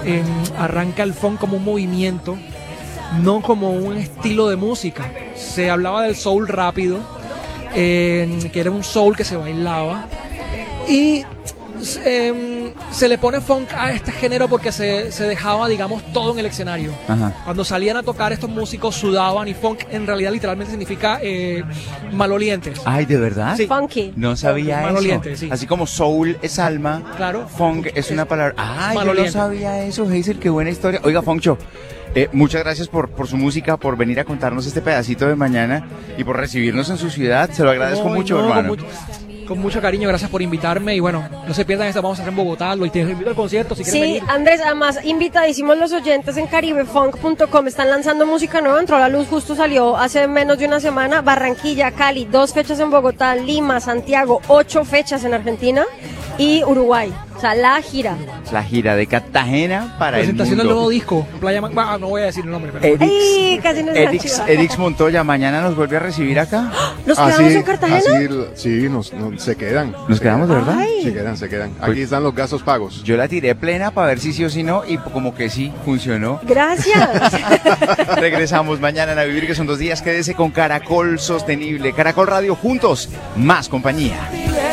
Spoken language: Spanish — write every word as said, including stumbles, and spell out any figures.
eh, arranca el funk como un movimiento, no como un estilo de música. Se hablaba del soul rápido, eh, que era un soul que se bailaba, y eh, se le pone funk a este género porque se, se dejaba, digamos, todo en el escenario. Ajá. Cuando salían a tocar, estos músicos sudaban, y funk en realidad literalmente significa eh, malolientes. Ay, ¿de verdad? Sí. Funky. No sabía eso. Maloliente, sí. Así como soul es alma, Claro. funk es una palabra. Ay, yo no Maloliente. sabía eso, Hazel, qué buena historia. Oiga, Foncho, eh, muchas gracias por, por su música, por venir a contarnos este pedacito de mañana y por recibirnos en su ciudad. Se lo agradezco No, mucho, no, hermano. Con mucho, con mucho cariño, gracias por invitarme, y bueno, no se pierdan esto, vamos a hacer en Bogotá, lo te invito al concierto si quieren Sí, venir. Andrés, además invitadísimos los oyentes en caribefunk punto com, están lanzando música nueva, entró a la luz, justo salió hace menos de una semana. Barranquilla, Cali, dos fechas en Bogotá, Lima, Santiago, ocho fechas en Argentina y Uruguay, o sea, la gira. La gira de Cartagena para Presentación el del mundo. nuevo disco, Playa Man- bah, no voy a decir el nombre, pero Edix, Ay, casi nos dan Edix, chiva. Edix Montoya, mañana nos vuelve a recibir acá. ¿Nos Así- quedamos en Cartagena? así, sí, nos, nos- se quedan. ¿Nos se quedamos de quedan. verdad? Ay. Se quedan, se quedan. Pues- Aquí están los gastos pagos. Yo la tiré plena para ver si sí o si no y como que sí, funcionó. Gracias. Regresamos mañana en A Vivir, que son dos días. Quédese con Caracol Sostenible. Caracol Radio, juntos, más compañía.